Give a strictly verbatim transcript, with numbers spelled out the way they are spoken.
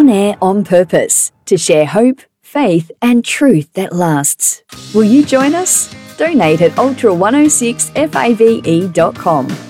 on air on purpose to share hope, faith and truth that lasts. Will you join us? Donate at ultra one oh six fave dot com.